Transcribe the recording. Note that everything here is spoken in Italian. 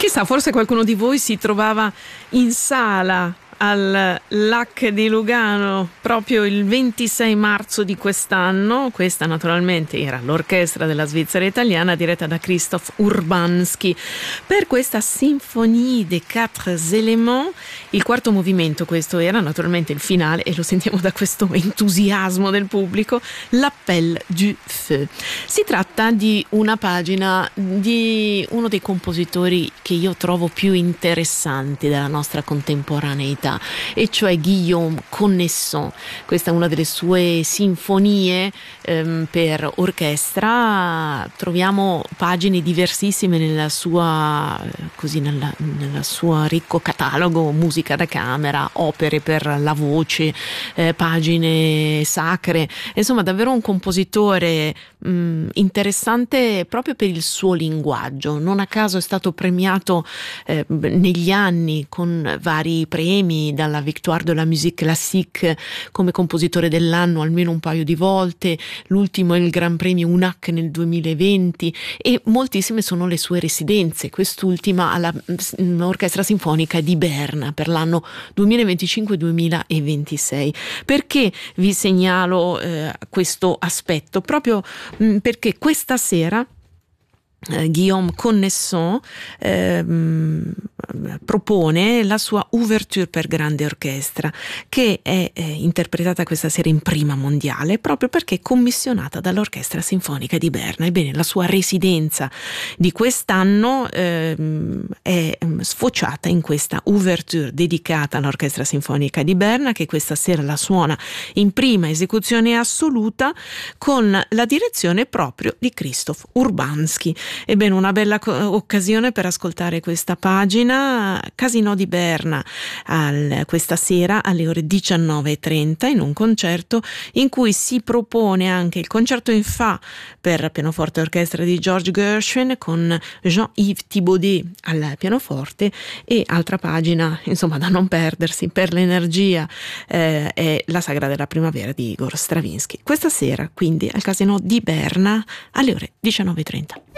Chissà, forse qualcuno di voi si trovava in sala al LAC di Lugano proprio il 26 marzo di quest'anno. Questa naturalmente era l'orchestra della Svizzera italiana diretta da Christoph Urbanski per questa Symphonie des Quatre Éléments. Il quarto movimento, questo era naturalmente il finale e lo sentiamo da questo entusiasmo del pubblico, l'Appel du Feu. Si tratta di una pagina di uno dei compositori che io trovo più interessanti della nostra contemporaneità, e cioè Guillaume Connesson. Questa è una delle sue sinfonie per orchestra. Troviamo pagine diversissime nella sua nella sua ricco catalogo: musica da camera, opere per la voce, pagine sacre. Insomma, davvero un compositore interessante proprio per il suo linguaggio. Non a caso è stato premiato negli anni con vari premi, dalla Victoire de la Musique Classique come compositore dell'anno almeno un paio di volte, l'ultimo è il Gran Premio UNAC nel 2020, e moltissime sono le sue residenze, quest'ultima all'Orchestra Sinfonica di Berna per l'anno 2025-2026. Perché vi segnalo questo aspetto? Proprio perché questa sera Guillaume Connesson propone la sua Ouverture per grande orchestra, che è interpretata questa sera in prima mondiale proprio perché è commissionata dall'Orchestra Sinfonica di Berna. Ebbene, la sua residenza di quest'anno è sfociata in questa Ouverture dedicata all'Orchestra Sinfonica di Berna, che questa sera la suona in prima esecuzione assoluta con la direzione proprio di Christoph Urbanski. Ebbene, una bella occasione per ascoltare questa pagina. Casino di Berna questa sera alle ore 19:30 in un concerto in cui si propone anche il concerto in fa per pianoforte e orchestra di George Gershwin con Jean-Yves Thibaudet al pianoforte, e altra pagina insomma da non perdersi per l'energia è La Sagra della Primavera di Igor Stravinsky. Questa sera quindi al Casino di Berna alle ore 19:30.